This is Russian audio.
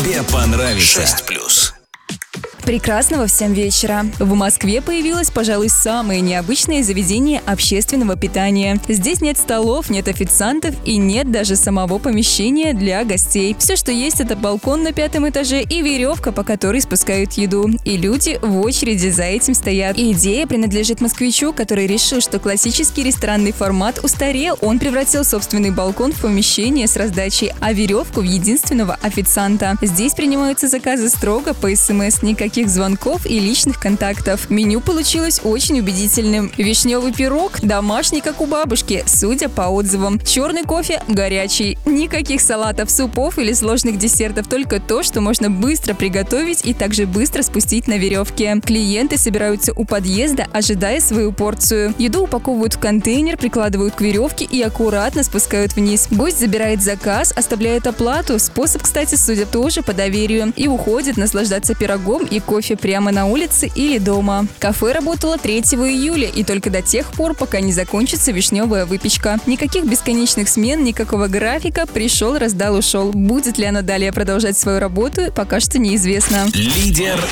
Тебе понравится. 6+. Прекрасного всем вечера. В Москве появилось, пожалуй, самое необычное заведение общественного питания. Здесь нет столов, нет официантов и нет даже самого помещения для гостей. Все, что есть, это балкон на 5-м этаже и веревка, по которой спускают еду. И люди в очереди за этим стоят. Идея принадлежит москвичу, который решил, что классический ресторанный формат устарел. Он превратил собственный балкон в помещение с раздачей, а веревку в единственного официанта. Здесь принимаются заказы строго по СМС, никаких звонков и личных контактов. Меню получилось очень убедительным. Вишневый пирог домашний, как у бабушки, судя по отзывам. Черный кофе горячий. Никаких салатов, супов или сложных десертов, только то, что можно быстро приготовить и также быстро спустить на веревке. Клиенты собираются у подъезда, ожидая свою порцию. Еду упаковывают в контейнер, прикладывают к веревке и аккуратно спускают вниз. Гость забирает заказ, оставляет оплату. Способ, кстати, судя тоже по доверию. И уходит наслаждаться пирогом и кофе прямо на улице или дома. Кафе работало 3 июля и только до тех пор, пока не закончится вишневая выпечка. Никаких бесконечных смен, никакого графика. Пришел, раздал, ушел. Будет ли оно далее продолжать свою работу, пока что неизвестно. Лидер